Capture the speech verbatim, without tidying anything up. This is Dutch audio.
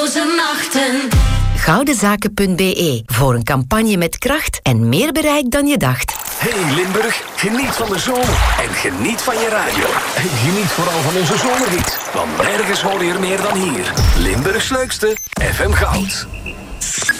slapeloze nachten. Goudenzaken punt b e voor een campagne met kracht en meer bereik dan je dacht. Hey Limburg, geniet van de zomer en geniet van je radio. En geniet vooral van onze zomerhit, want nergens hoor je er meer dan hier. Limburgs leukste F M Goud.